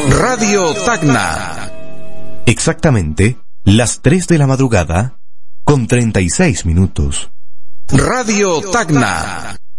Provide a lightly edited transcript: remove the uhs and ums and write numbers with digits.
Radio Tacna. Exactamente las 3 de la madrugada con 36 minutos. Radio Tacna.